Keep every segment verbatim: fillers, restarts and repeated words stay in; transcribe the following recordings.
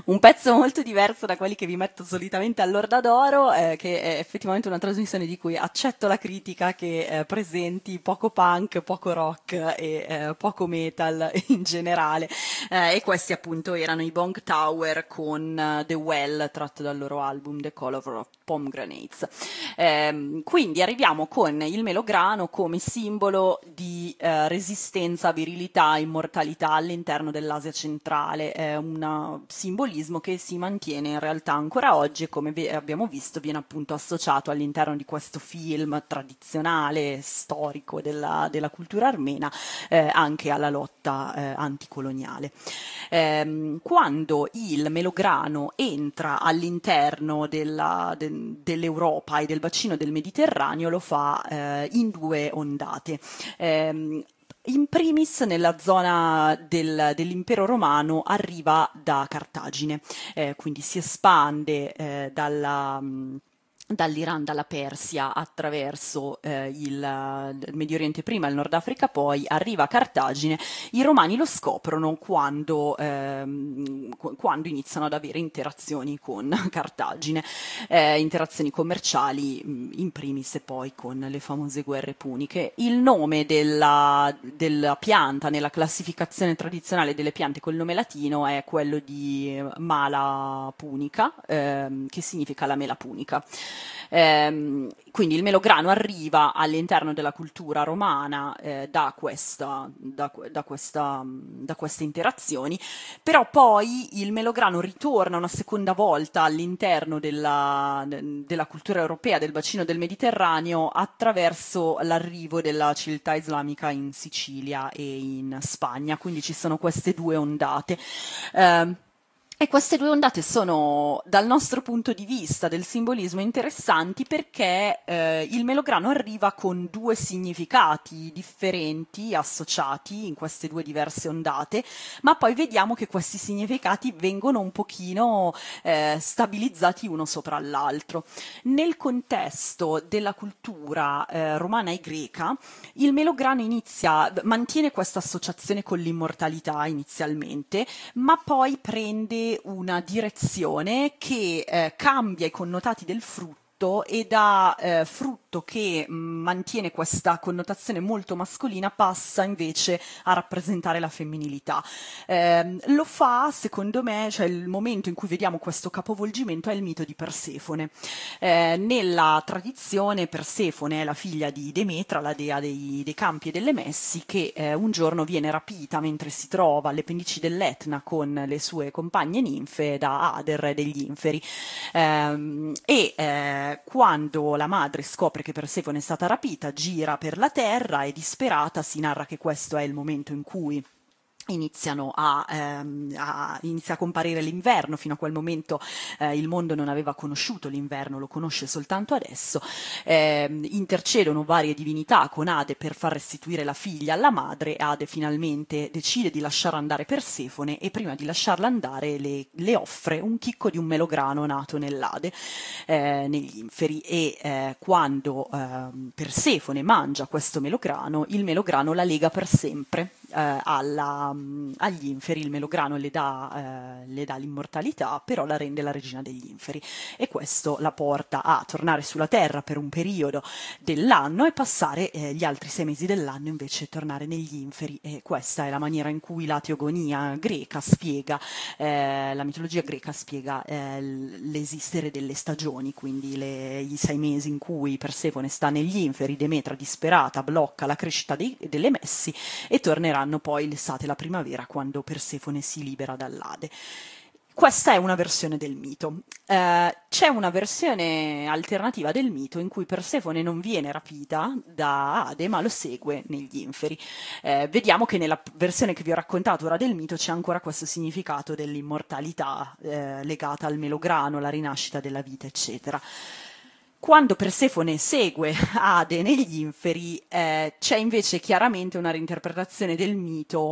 Un pezzo molto diverso da quelli che vi metto solitamente all'Orda d'Oro, eh, che è effettivamente una trasmissione di cui accetto la critica che eh, presenti poco punk, poco rock e eh, poco metal in generale. Eh, e questi appunto erano i Bong Tower con uh, The Well, tratto dal loro album The Color of Pomegranates. Eh, quindi arriviamo con il melograno come simbolo di eh, resistenza, virilità, immortalità all'interno dell'Asia centrale. È un simbolismo che si mantiene in realtà ancora oggi e, come abbiamo visto, viene appunto associato all'interno di questo film tradizionale, storico della, della cultura armena, eh, anche alla lotta eh, anticoloniale. Eh, quando il melograno entra all'interno della, de, dell'Europa e del bacino del Mediterraneo, lo fa eh, in due ondate. Eh, In primis nella zona del, dell'impero romano arriva da Cartagine, eh, quindi si espande eh, dalla... Mh, dall'Iran, dalla Persia, attraverso eh, il, il Medio Oriente prima, il Nord Africa poi, arriva a Cartagine. I romani lo scoprono quando, ehm, quando iniziano ad avere interazioni con Cartagine, eh, interazioni commerciali in primis e poi con le famose guerre puniche. Il nome della, della pianta nella classificazione tradizionale delle piante col nome latino è quello di Mala punica, ehm, che significa la mela punica. Eh, quindi il melograno arriva all'interno della cultura romana eh, da, questa, da, da, questa, da queste interazioni, però poi il melograno ritorna una seconda volta all'interno della, della cultura europea del bacino del Mediterraneo attraverso l'arrivo della civiltà islamica in Sicilia e in Spagna, quindi ci sono queste due ondate. Eh, E queste due ondate sono, dal nostro punto di vista del simbolismo, interessanti perché eh, il melograno arriva con due significati differenti associati in queste due diverse ondate, ma poi vediamo che questi significati vengono un pochino eh, stabilizzati uno sopra l'altro. Nel contesto della cultura eh, romana e greca, il melograno inizia, mantiene questa associazione con l'immortalità inizialmente, ma poi prende una direzione che eh, cambia i connotati del frutto e da eh, frutto che mh, mantiene questa connotazione molto mascolina passa invece a rappresentare la femminilità. Eh, lo fa, secondo me, cioè il momento in cui vediamo questo capovolgimento è il mito di Persefone. Eh, nella tradizione Persefone è la figlia di Demetra, la dea dei, dei campi e delle messi, che eh, un giorno viene rapita mentre si trova alle pendici dell'Etna con le sue compagne ninfe da Ader, re degli inferi. Eh, e eh, quando la madre scopre che Persefone è stata rapita, gira per la terra e disperata, si narra che questo è il momento in cui iniziano a, ehm, a inizia a comparire l'inverno. Fino a quel momento eh, il mondo non aveva conosciuto l'inverno, lo conosce soltanto adesso. Eh, intercedono varie divinità con Ade per far restituire la figlia alla madre. Ade finalmente decide di lasciare andare Persefone e prima di lasciarla andare le, le offre un chicco di un melograno nato nell'Ade, eh, negli inferi, e eh, quando eh, Persefone mangia questo melograno, il melograno la lega per sempre eh, alla agli inferi. Il melograno le dà, eh, le dà l'immortalità, però la rende la regina degli inferi, e questo la porta a tornare sulla terra per un periodo dell'anno e passare eh, gli altri sei mesi dell'anno invece tornare negli inferi. E questa è la maniera in cui la teogonia greca spiega, eh, la mitologia greca spiega eh, l'esistere delle stagioni, quindi le, i sei mesi in cui Persefone sta negli inferi, Demetra disperata blocca la crescita dei, delle messi, e torneranno poi l'estate, la primavera, quando Persefone si libera dall'Ade. Questa è una versione del mito. Eh, c'è una versione alternativa del mito in cui Persefone non viene rapita da Ade, ma lo segue negli inferi. Eh, vediamo che nella versione che vi ho raccontato ora del mito c'è ancora questo significato dell'immortalità eh, legata al melograno, la rinascita della vita, eccetera. Quando Persefone segue Ade negli inferi, eh, c'è invece chiaramente una reinterpretazione del mito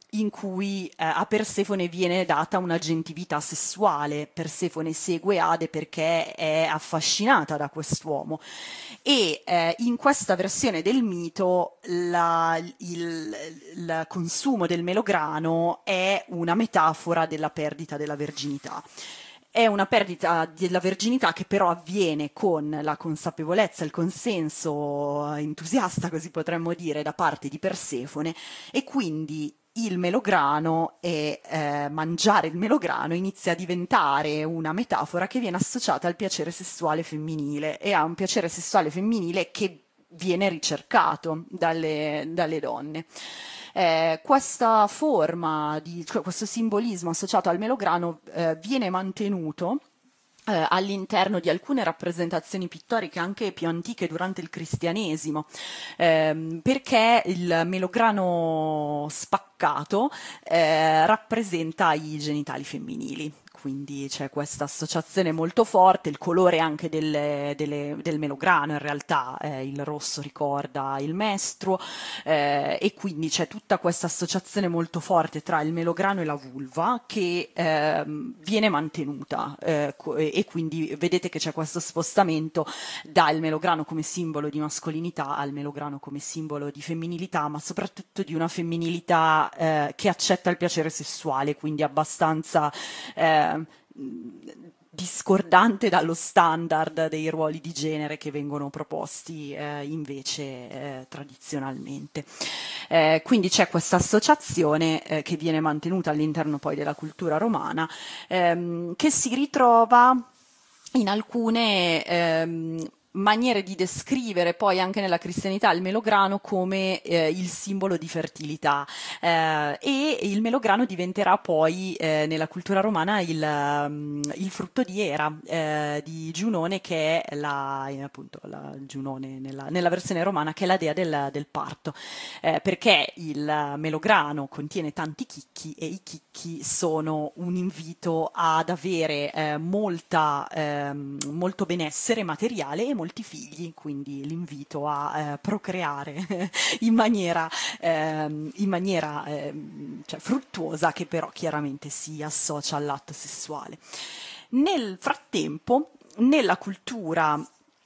in cui eh, a Persefone viene data una gentilità sessuale. Persefone segue Ade perché è affascinata da quest'uomo e eh, in questa versione del mito la- il, il consumo del melograno è una metafora della perdita della verginità. È una perdita della verginità che però avviene con la consapevolezza, il consenso entusiasta, così potremmo dire, da parte di Persefone, e quindi il melograno e eh, mangiare il melograno inizia a diventare una metafora che viene associata al piacere sessuale femminile e a un piacere sessuale femminile che viene ricercato dalle, dalle donne. Eh, questa forma, di, cioè questo simbolismo associato al melograno eh, viene mantenuto eh, all'interno di alcune rappresentazioni pittoriche anche più antiche durante il cristianesimo, ehm, perché il melograno spaccato eh, rappresenta i genitali femminili. Quindi c'è questa associazione molto forte, il colore anche delle, delle, del melograno in realtà, eh, il rosso ricorda il mestruo, eh, e quindi c'è tutta questa associazione molto forte tra il melograno e la vulva che eh, viene mantenuta eh, e quindi vedete che c'è questo spostamento dal melograno come simbolo di mascolinità al melograno come simbolo di femminilità, ma soprattutto di una femminilità eh, che accetta il piacere sessuale, quindi abbastanza eh, discordante dallo standard dei ruoli di genere che vengono proposti eh, invece eh, tradizionalmente. Eh, quindi c'è questa associazione eh, che viene mantenuta all'interno poi della cultura romana, ehm, che si ritrova in alcune ehm, maniere di descrivere poi anche nella cristianità il melograno come eh, il simbolo di fertilità eh, e il melograno diventerà poi eh, nella cultura romana il, um, il frutto di Era, eh, di Giunone, che è la, eh, appunto la Giunone nella, nella versione romana, che è la dea del, del parto, eh, perché il melograno contiene tanti chicchi e i chicchi sono un invito ad avere eh, molta, eh, molto benessere materiale e molti figli, quindi l'invito a eh, procreare in maniera, ehm, in maniera ehm, cioè, fruttuosa, che però chiaramente si associa all'atto sessuale. Nel frattempo, nella cultura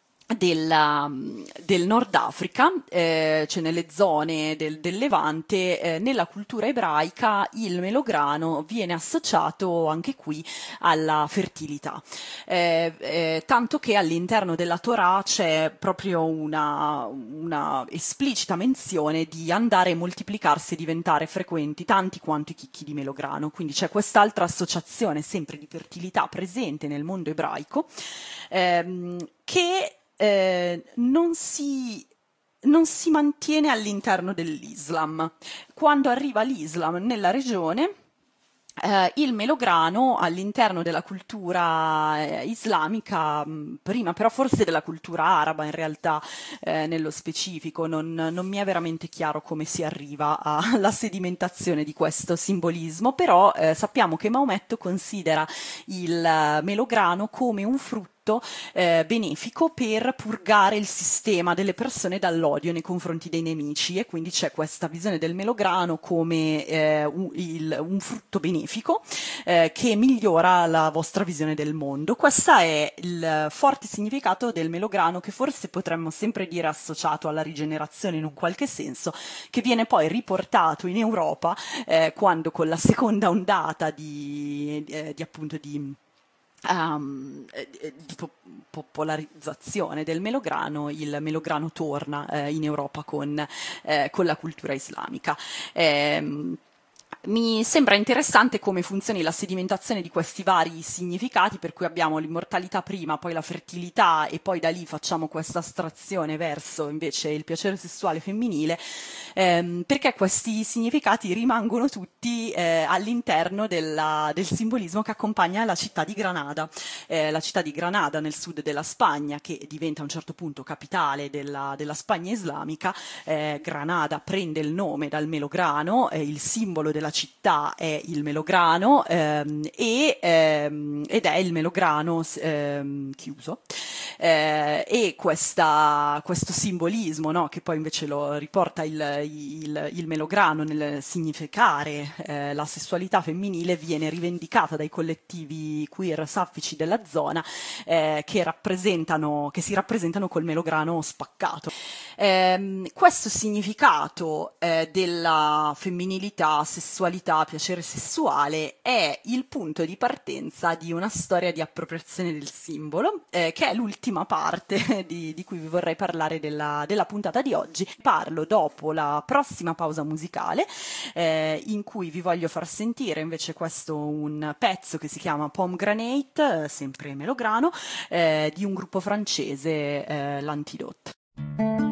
della, del Nord Africa, eh, cioè nelle zone del, del Levante, eh, nella cultura ebraica il melograno viene associato anche qui alla fertilità, eh, eh, tanto che all'interno della Torah c'è proprio una, una esplicita menzione di andare a moltiplicarsi e diventare frequenti tanti quanto i chicchi di melograno, quindi c'è quest'altra associazione sempre di fertilità presente nel mondo ebraico, ehm, che Eh, non si, non si mantiene all'interno dell'Islam. Quando arriva l'Islam nella regione, eh, il melograno all'interno della cultura eh, islamica, mh, prima però forse della cultura araba in realtà eh, nello specifico, non, non mi è veramente chiaro come si arriva alla sedimentazione di questo simbolismo, però eh, sappiamo che Maometto considera il eh, melograno come un frutto Eh, benefico per purgare il sistema delle persone dall'odio nei confronti dei nemici, e quindi c'è questa visione del melograno come eh, un, il, un frutto benefico eh, che migliora la vostra visione del mondo. Questo è il forte significato del melograno, che forse potremmo sempre dire associato alla rigenerazione in un qualche senso, che viene poi riportato in Europa eh, quando con la seconda ondata di, eh, di appunto di Um, di po- popolarizzazione del melograno, il melograno torna eh, in Europa con, eh, con la cultura islamica. Ehm, Mi sembra interessante come funzioni la sedimentazione di questi vari significati, per cui abbiamo l'immortalità prima, poi la fertilità, e poi da lì facciamo questa astrazione verso invece il piacere sessuale femminile, ehm, perché questi significati rimangono tutti eh, all'interno della, del simbolismo che accompagna la città di Granada. Eh, la città di Granada nel sud della Spagna, che diventa a un certo punto capitale della, della Spagna islamica. eh, Granada prende il nome dal melograno, eh, il simbolo della città è il melograno ehm, e, ehm, ed è il melograno ehm, chiuso. Eh, e questa, questo simbolismo, no, che poi invece lo riporta il, il, il melograno nel significare eh, la sessualità femminile, viene rivendicata dai collettivi queer saffici della zona eh, che rappresentano, che si rappresentano col melograno spaccato. Eh, questo significato eh, della femminilità, sessualità, piacere sessuale è il punto di partenza di una storia di appropriazione del simbolo, eh, che è l'ultima parte di, di cui vi vorrei parlare della, della puntata di oggi. Parlo dopo la prossima pausa musicale, eh, in cui vi voglio far sentire invece questo un pezzo che si chiama Pomegranate, eh, sempre melograno, eh, di un gruppo francese, eh, l'Antidote.